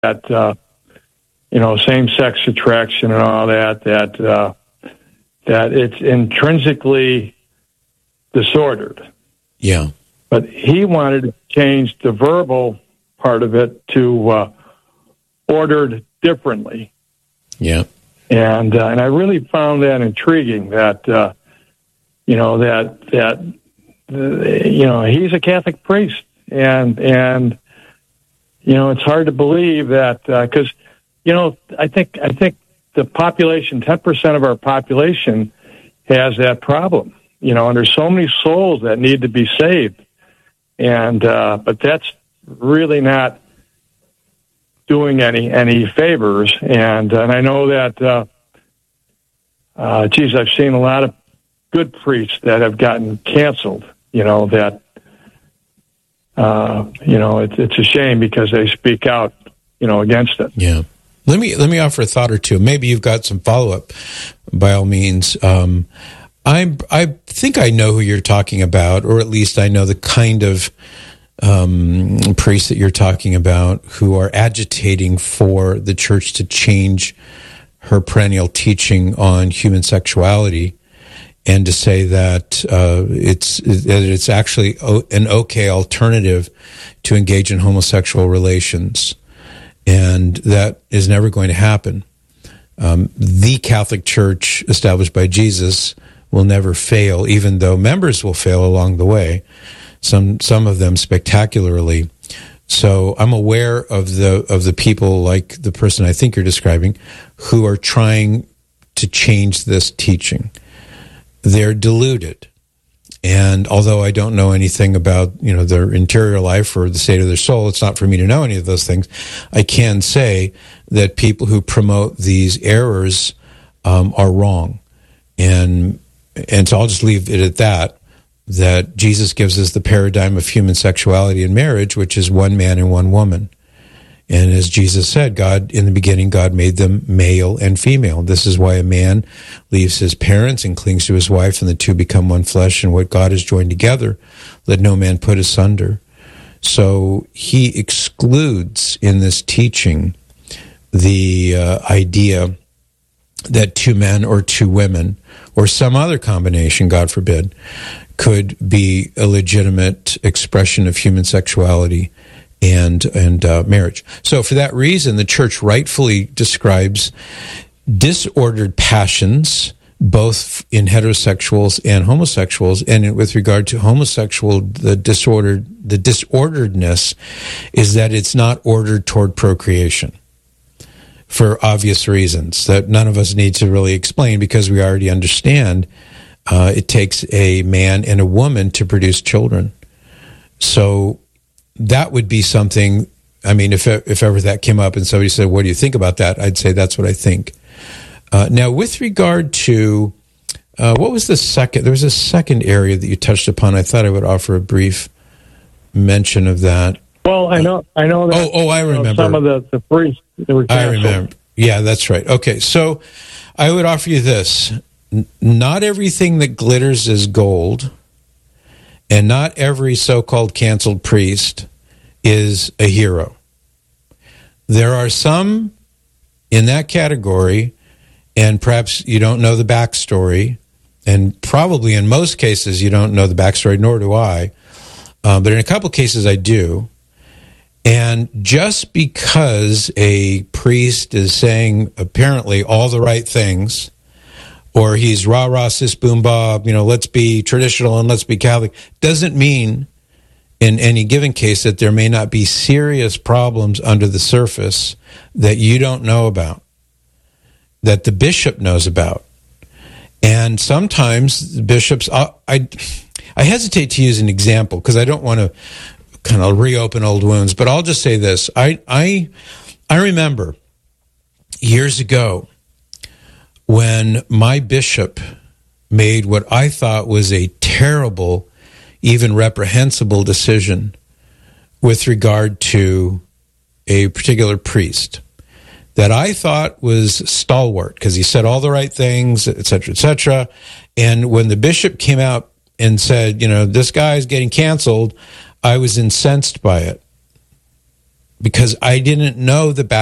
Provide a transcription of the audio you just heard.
same-sex attraction and all that it's intrinsically disordered. Yeah. But he wanted to change the verbal part of it to ordered differently. Yeah. And I really found that intriguing that he's a Catholic priest, and it's hard to believe that because I think the population, 10% of our population, has that problem. And there's so many souls that need to be saved, and but that's really not doing any favors. And I know that I've seen a lot of good priests that have gotten canceled. It's a shame because they speak out, against it. Yeah. Let me offer a thought or two. Maybe you've got some follow-up, by all means. I think I know who you're talking about, or at least I know the kind of priests that you're talking about who are agitating for the church to change her perennial teaching on human sexuality, and to say that it's actually an okay alternative to engage in homosexual relations, and that is never going to happen. The Catholic Church established by Jesus will never fail, even though members will fail along the way, some of them spectacularly. So I'm aware of the people like the person I think you're describing who are trying to change this teaching. They're deluded. And although I don't know anything about, their interior life or the state of their soul, it's not for me to know any of those things. I can say that people who promote these errors are wrong. And so I'll just leave it at that Jesus gives us the paradigm of human sexuality in marriage, which is one man and one woman. And as Jesus said, in the beginning, God made them male and female. This is why a man leaves his parents and clings to his wife, and the two become one flesh, and what God has joined together, let no man put asunder. So he excludes in this teaching the idea that two men or two women, or some other combination, God forbid, could be a legitimate expression of human sexuality and marriage. So for that reason, the church rightfully describes disordered passions, both in heterosexuals and homosexuals. And with regard to homosexual, the disorderedness is that it's not ordered toward procreation, for obvious reasons that none of us need to really explain, because we already understand it takes a man and a woman to produce children. So that would be something, if ever that came up and somebody said, what do you think about that? I'd say that's what I think. Now, with regard to, what was the second? There was a second area that you touched upon. I thought I would offer a brief mention of that. Well, I know that. Oh, I remember. Some of the priests that were canceled. I remember. Yeah, that's right. Okay, so I would offer you this. Not everything that glitters is gold, and not every so-called canceled priest is a hero. There are some in that category, and perhaps you don't know the backstory, and probably in most cases you don't know the backstory, nor do I, but in a couple cases I do. And just because a priest is saying apparently all the right things, or he's rah-rah, sis, boom, bob, let's be traditional and let's be Catholic, doesn't mean in any given case that there may not be serious problems under the surface that you don't know about, that the bishop knows about. And sometimes bishops, I hesitate to use an example because I don't want to kind of reopen old wounds, but I'll just say this. I remember years ago when my bishop made what I thought was a terrible, even reprehensible decision with regard to a particular priest that I thought was stalwart because he said all the right things, et cetera, et cetera. And when the bishop came out and said, this guy's getting canceled, I was incensed by it because I didn't know the